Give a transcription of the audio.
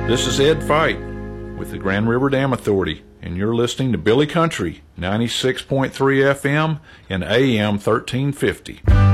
This is Ed Fight with the Grand River Dam Authority, and you're listening to Billy Country, 96.3 FM and AM 1350.